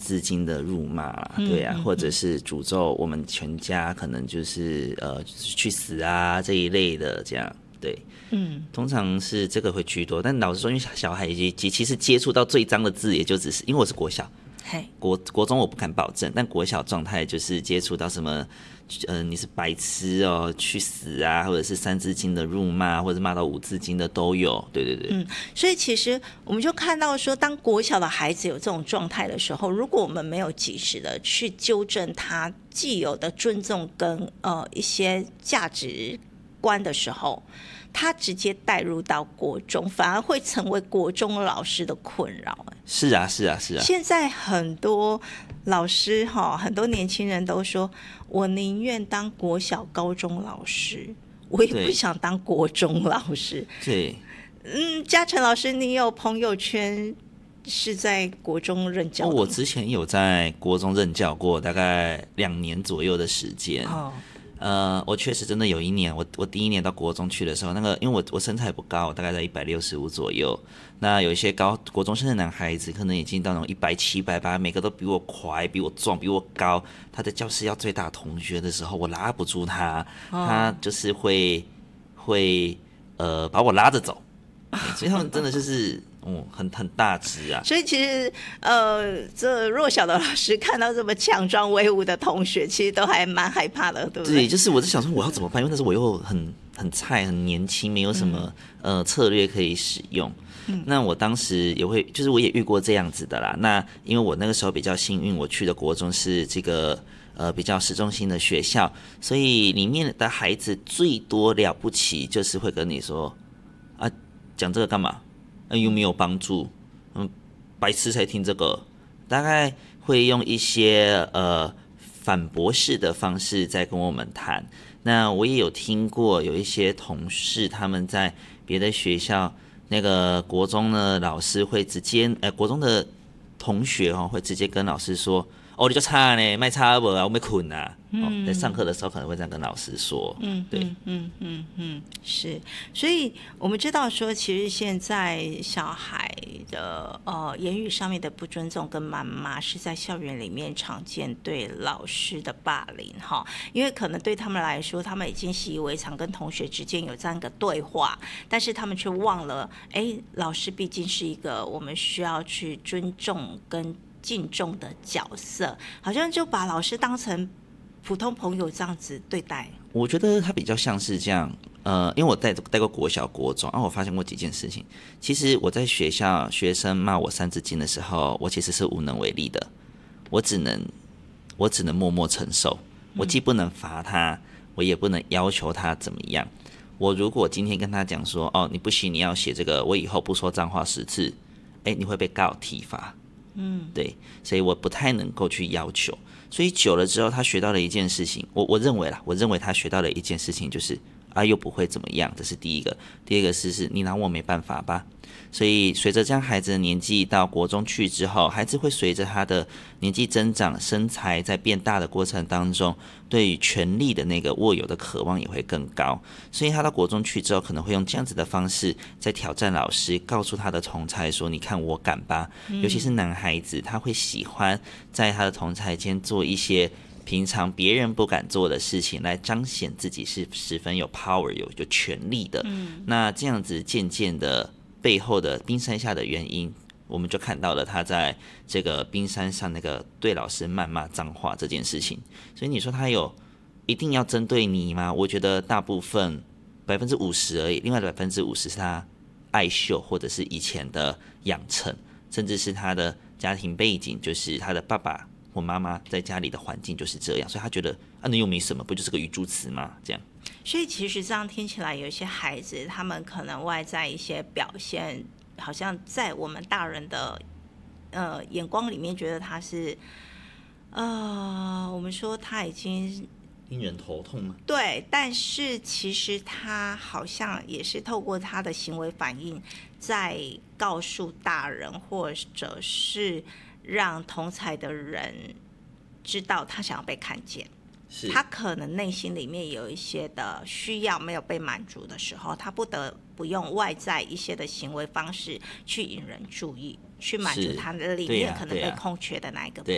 字经的辱骂啦，对啊，或者是诅咒我们全家，可能就是去死啊这一类的这样，对。通常是这个会居多，但老实说，因为小孩其实接触到最脏的字，也就只是因为我是国小，国中我不敢保证，但国小状态就是接触到什么，你是白痴哦，去死啊，或者是三字经的辱骂，或者骂到五字经的都有，对对对。 所以其实我们就看到说，当国小的孩子有这种状态的时候，如果我们没有及时的去纠正他既有的尊重跟一些价值观的时候，他直接带入到国中，反而会成为国中老师的困扰。 是啊。 现在很多老师很多年轻人都说，我宁愿当国小高中老师，我也不想当国中老师。 对。 嘉诚老师，你有朋友圈是在国中任教的吗？ 我之前有在国中任教过，大概2年左右的时间。我确实真的有一年，我第一年到国中去的时候，因为我身材不高，我大概在165左右。那有一些国中生的男孩子，可能已经到那种170、180，每个都比我快、比我壮、比我高。他在教室要最大同学的时候，我拉不住他，他就是会把我拉着走。所以他们真的就是很大只啊。 所以其实这弱小的老师看到这么强壮威武的同学，其实都还蛮害怕的，对不对？ 对，就是我在想说我要怎么办，因为那时候我又很菜、很年轻，没有什么策略可以使用。那我当时也会，就是我也遇过这样子的啦。那因为我那个时候比较幸运，我去的国中是这个比较市中心的学校，所以里面的孩子最多了不起就是会跟你说啊，讲这个干嘛？又没有帮助，白痴才听这个，大概会用一些反驳式的方式在跟我们谈。那我也有听过有一些同事他们在别的学校，那个国中的老师会直接，国中的同学会直接跟老师说，你就差呢，卖差不啊，我没困啊。在上课的时候可能会这样跟老师说。对。 是。所以我们知道说，其实现在小孩的言语上面的不尊重跟谩骂，是在校园里面常见对老师的霸凌哈。因为可能对他们来说，他们已经习以为常，跟同学之间有这样一个对话，但是他们却忘了，老师毕竟是一个我们需要去尊重跟敬重的角色，好像就把老师当成普通朋友这样子对待。 我觉得他比较像是这样，因为我带过国小、国中，我发现过几件事情。其实我在学校，学生骂我三字经的时候，我其实是无能为力的，我只能默默承受。我既不能罚他，我也不能要求他怎么样。我如果今天跟他讲说，你不行，你要写这个，我以后不说脏话10次，你会被告体罚。对，所以我不太能够去要求。所以久了之后，他学到了一件事情，我认为他学到了一件事情，就是又不会怎么样，这是第一个。第二个是你拿我没办法吧。所以随着这样孩子的年纪到国中去之后，孩子会随着他的年纪增长，身材在变大的过程当中，对于权力的那个握有的渴望也会更高。所以他到国中去之后，可能会用这样子的方式在挑战老师，告诉他的同侪说，你看我敢吧。尤其是男孩子，他会喜欢在他的同侪间做一些平常别人不敢做的事情，来彰显自己是十分有 power 有权力的。那这样子渐渐的背后的冰山下的原因，我们就看到了他在这个冰山上那个对老师谩骂脏话这件事情。所以你说他有一定要针对你吗？我觉得大部分50%而已，另外的50%是他爱秀，或者是以前的养成，甚至是他的家庭背景，就是他的爸爸或妈妈在家里的环境就是这样，所以他觉得那又没什么，不就是个语助词吗？这样。 所以其实这样听起来，有一些孩子他们可能外在一些表现，好像在我们大人的眼光里面，觉得他是我们说他已经令人头痛吗？ 对，但是其实他好像也是透过他的行为反应，在告诉大人，或者是让同侪的人知道他想要被看见。他可能内心里面有一些的需要没有被满足的时候，他不得不用外在一些的行为方式去引人注意，去满足他的里面可能被空缺的那一个部